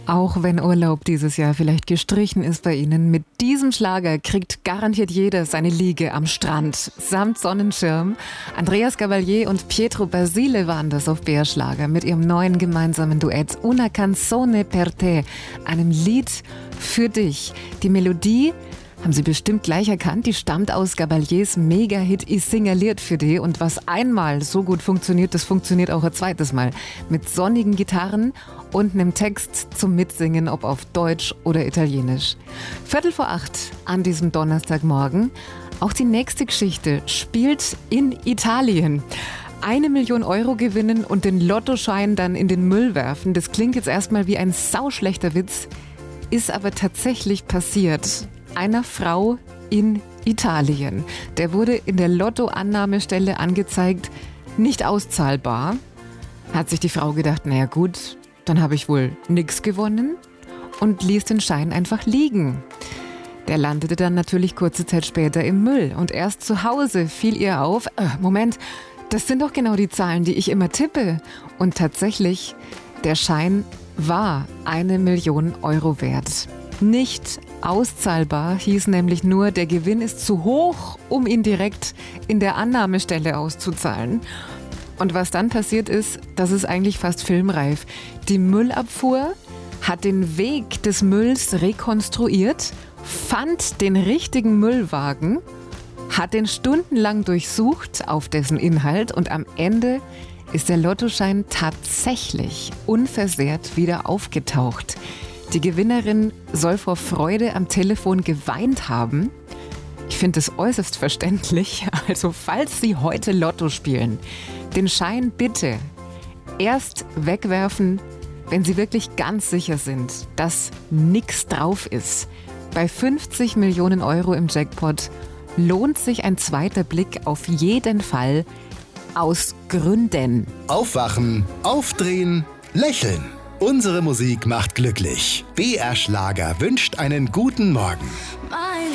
Auch wenn Urlaub dieses Jahr vielleicht gestrichen ist bei Ihnen, mit diesem Schlager kriegt garantiert jeder seine Liege am Strand samt Sonnenschirm. Andreas Gabalier und Pietro Basile waren das auf BR Schlager mit ihrem neuen gemeinsamen Duett Una canzone per te, einem Lied für dich. Die Melodie haben Sie bestimmt gleich erkannt, die stammt aus Gabaliers Mega-Hit Ich singaliert für dich. Und was einmal so gut funktioniert, das funktioniert auch ein zweites Mal. Mit sonnigen Gitarren und einem Text zum Mitsingen, ob auf Deutsch oder Italienisch. 7:45 an diesem Donnerstagmorgen. Auch die nächste Geschichte spielt in Italien. 1 Million Euro gewinnen und den Lottoschein dann in den Müll werfen. Das klingt jetzt erstmal wie ein sauschlechter Witz, ist aber tatsächlich passiert. Einer Frau in Italien. Der wurde in der Lottoannahmestelle angezeigt, nicht auszahlbar. Hat sich die Frau gedacht, naja gut, dann habe ich wohl nichts gewonnen und ließ den Schein einfach liegen. Der landete dann natürlich kurze Zeit später im Müll und erst zu Hause fiel ihr auf, Moment, das sind doch genau die Zahlen, die ich immer tippe. Und tatsächlich, der Schein war 1 Million Euro wert. Nicht auszahlbar hieß nämlich nur, der Gewinn ist zu hoch, um ihn direkt in der Annahmestelle auszuzahlen. Und was dann passiert ist, das ist eigentlich fast filmreif. Die Müllabfuhr hat den Weg des Mülls rekonstruiert, fand den richtigen Müllwagen, hat den stundenlang durchsucht auf dessen Inhalt und am Ende ist der Lottoschein tatsächlich unversehrt wieder aufgetaucht. Die Gewinnerin soll vor Freude am Telefon geweint haben. Ich finde es äußerst verständlich. Also falls Sie heute Lotto spielen, den Schein bitte erst wegwerfen, wenn Sie wirklich ganz sicher sind, dass nichts drauf ist. Bei 50 Millionen Euro im Jackpot lohnt sich ein zweiter Blick auf jeden Fall aus Gründen. Aufwachen, aufdrehen, lächeln. Unsere Musik macht glücklich. BR Schlager wünscht einen guten Morgen.